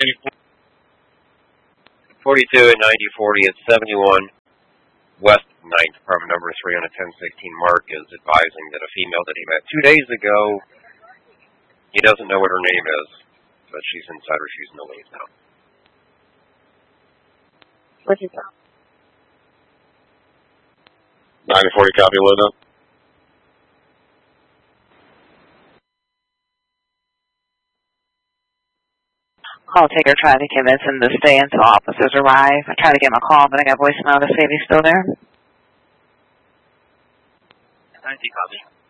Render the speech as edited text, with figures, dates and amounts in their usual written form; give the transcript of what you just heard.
42 at 9040 at 71 West 9th, apartment number 3 on a 1016. Mark is advising that a female that he met 2 days ago, he doesn't know what her name is, but she's inside or she's in the lead now. What'd you say? 9040 copy, load up. Call taker tried to convince him to stay until officers arrive. I tried to get him a call, but I got voicemail to say if he's still there. 90 copy.